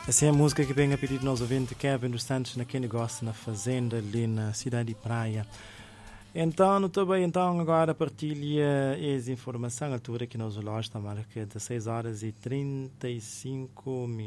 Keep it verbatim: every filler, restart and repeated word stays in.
Essa é a música que vem a pedir nos ouvintes Kevin dos Santos naquele negócio na fazenda ali na cidade de Praia. Então, não estou bem, então agora partilha essa informação, a altura que nos relógio está marca de seis horas e trinta e cinco minutos.